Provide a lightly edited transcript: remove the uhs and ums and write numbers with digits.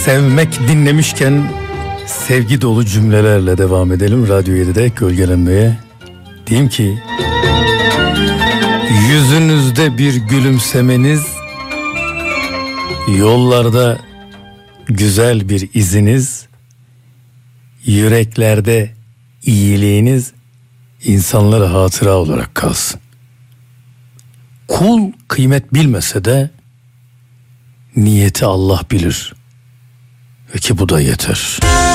Sevmek dinlemişken sevgi dolu cümlelerle devam edelim. Radyo 7'de gölgelenmeye. Diyeyim ki yüzünüzde bir gülümsemeniz, yollarda güzel bir iziniz, yüreklerde iyiliğiniz insanlara hatıra olarak kalsın. Kul kıymet bilmese de niyeti Allah bilir. Ve ki bu da yeter.